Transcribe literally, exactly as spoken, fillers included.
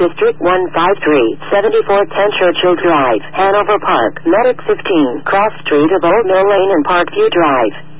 District one five three, seventy-four ten Churchill Drive, Hanover Park, Medic fifteen, Cross Street of Old Mill Lane and Parkview Drive.